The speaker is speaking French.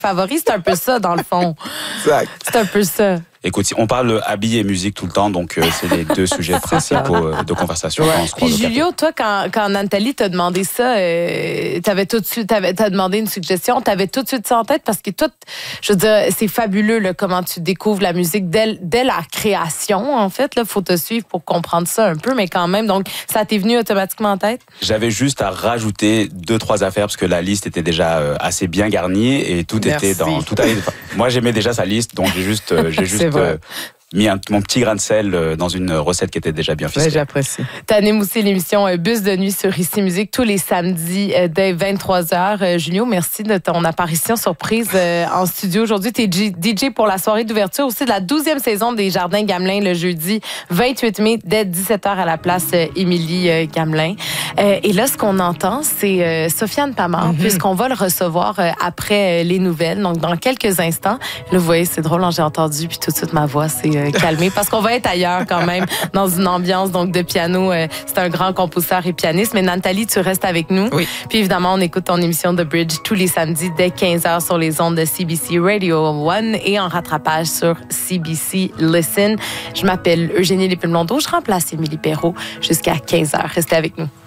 favori, c'est un peu ça, dans le fond. Exact. C'est un peu ça. Écoute, on parle habits et musique tout le temps, donc c'est les deux sujets principaux de conversation quand on se croise Puis au café. Julio, toi, quand Nathalie t'a demandé ça, t'as demandé une suggestion, t'avais tout de suite ça en tête parce que toi, je veux dire, c'est fabuleux là, comment tu découvres la musique dès la création, en fait. Là, faut te suivre pour comprendre ça un peu, mais quand même, donc ça t'est venu automatiquement en tête? J'avais juste à rajouter 2-3 affaires parce que la liste était déjà assez bien garnie et tout était dans tout allait. Moi, j'aimais déjà sa liste, donc j'ai juste mis mon petit grain de sel dans une recette qui était déjà bien ficelée. Oui, j'apprécie. T'animes aussi l'émission Bus de nuit sur Ici Musique tous les samedis dès 23h. Julio, merci de ton apparition surprise en studio aujourd'hui. T'es DJ pour la soirée d'ouverture aussi de la 12e saison des Jardins Gamelin le jeudi 28 mai dès 17h à la place Émilie Gamelin. Et là, ce qu'on entend, c'est Sofiane Pamart, puisqu'on va le recevoir après les nouvelles, donc dans quelques instants. Là, vous voyez, c'est drôle, j'ai entendu, puis tout de suite, ma voix s'est calmée, parce qu'on va être ailleurs quand même, dans une ambiance donc de piano. C'est un grand compositeur et pianiste. Mais Nathalie, tu restes avec nous. Oui. Puis évidemment, on écoute ton émission The Bridge tous les samedis dès 15h sur les ondes de CBC Radio 1 et en rattrapage sur CBC Listen. Je m'appelle Eugénie Lépine-Blondeau. Je remplace Émilie Perrault jusqu'à 15h. Restez avec nous.